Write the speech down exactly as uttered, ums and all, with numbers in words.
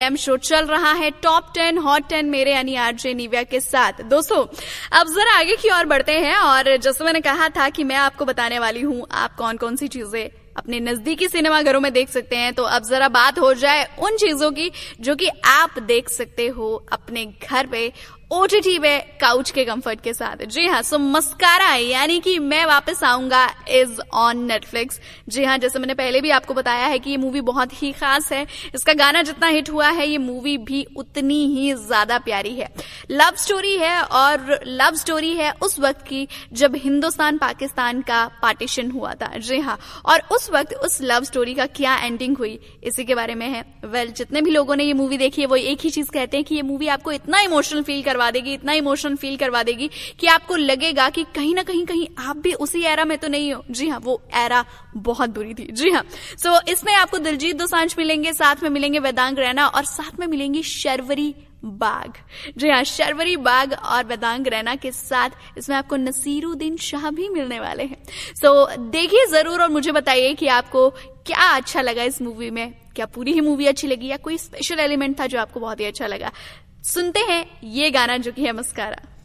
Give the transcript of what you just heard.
M show चल रहा है टॉप टेन हॉट टेन मेरे यानी आरजे निव्या के साथ। दोस्तों अब जरा आगे की ओर बढ़ते हैं और जैसे मैंने कहा था कि मैं आपको बताने वाली हूं आप कौन कौन सी चीजें अपने नजदीकी सिनेमाघरों में देख सकते हैं। तो अब जरा बात हो जाए उन चीजों की जो कि आप देख सकते हो अपने घर पे ओटीटी पे काउच के कंफर्ट के साथ। जी हाँ, सो मस्कारा यानी कि मैं वापस आऊंगा इज ऑन नेटफ्लिक्स। जी हाँ, जैसे मैंने पहले भी आपको बताया है कि ये मूवी बहुत ही खास है। इसका गाना जितना हिट हुआ है ये मूवी भी उतनी ही ज्यादा प्यारी है। लव स्टोरी है और लव स्टोरी है उस वक्त की जब हिंदुस्तान पाकिस्तान का पार्टीशन हुआ था। जी हाँ, और उस वक्त उस लव स्टोरी का क्या एंडिंग हुई इसी के बारे में है। वेल well, जितने भी लोगों ने ये मूवी देखी है वो एक ही चीज कहते हैं कि ये मूवी आपको इतना इमोशनल फील करवा देगी, इतना इमोशनल फील करवा देगी कि आपको लगेगा कि कहीं ना कहीं कहीं आप भी उसी एरा में तो नहीं हो। जी हाँ, वो एरा बहुत बुरी थी। जी हाँ, सो so, इसमें आपको दिलजीत दोसांझ मिलेंगे, साथ में मिलेंगे वेदांग रैना और साथ में मिलेंगी शर्वरी बाग। जी हाँ, शर्वरी बाग और वेदांग रैना के साथ इसमें आपको नसीरुद्दीन शाह भी मिलने वाले हैं। सो so, देखिए जरूर और मुझे बताइए कि आपको क्या अच्छा लगा इस मूवी में। क्या पूरी ही मूवी अच्छी लगी या कोई स्पेशल एलिमेंट था जो आपको बहुत ही अच्छा लगा। सुनते हैं ये गाना जो कि है मस्कारा।